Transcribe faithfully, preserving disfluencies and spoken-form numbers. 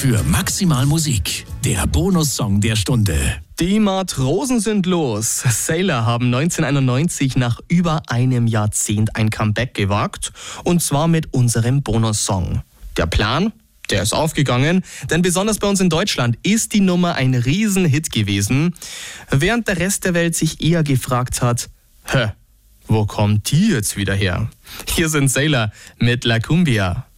für maximal Musik. Der Bonussong der Stunde. Die Matrosen sind los. Sailor haben neunzehnhunderteinundneunzig nach über einem Jahrzehnt ein Comeback gewagt. Und zwar mit unserem Bonussong. Der Plan? Der ist aufgegangen, denn besonders bei uns in Deutschland ist die Nummer ein Riesenhit gewesen, während der Rest der Welt sich eher gefragt hat, hä, wo kommt die jetzt wieder her? Hier sind Sailor mit La Cumbia.